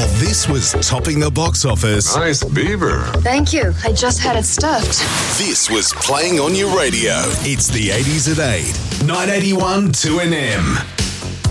while this was topping the box office. Nice beaver. Thank you. I just had it stuffed. This was playing on your radio. It's the 80s at 8. 981 2NM.